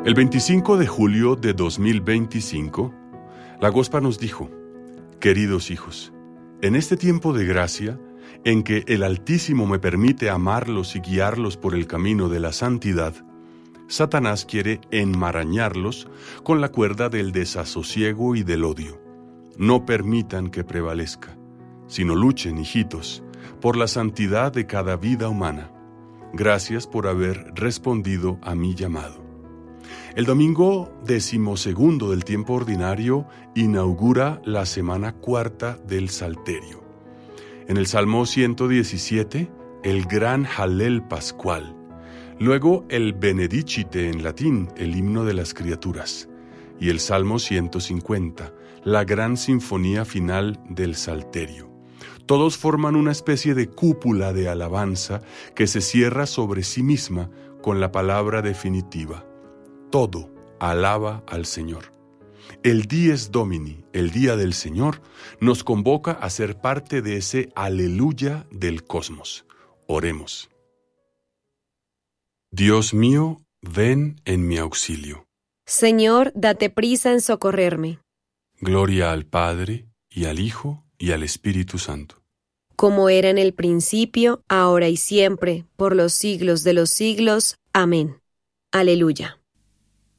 El 25 de julio de 2025, la Gospa nos dijo: queridos hijos, en este tiempo de gracia, en que el Altísimo me permite amarlos y guiarlos por el camino de la santidad, Satanás quiere enmarañarlos con la cuerda del desasosiego y del odio. No permitan que prevalezca, sino luchen, hijitos, por la santidad de cada vida humana. Gracias por haber respondido a mi llamado. El domingo 12º del tiempo ordinario inaugura la semana cuarta del Salterio. En el Salmo 117, el gran Hallel pascual. Luego el Benedicite en latín, el himno de las criaturas. Y el Salmo 150, la gran sinfonía final del Salterio. Todos forman una especie de cúpula de alabanza que se cierra sobre sí misma con la palabra definitiva: todo alaba al Señor. El Dies Domini, el Día del Señor, nos convoca a ser parte de ese aleluya del cosmos. Oremos. Dios mío, ven en mi auxilio. Señor, date prisa en socorrerme. Gloria al Padre, y al Hijo, y al Espíritu Santo. Como era en el principio, ahora y siempre, por los siglos de los siglos. Amén. Aleluya.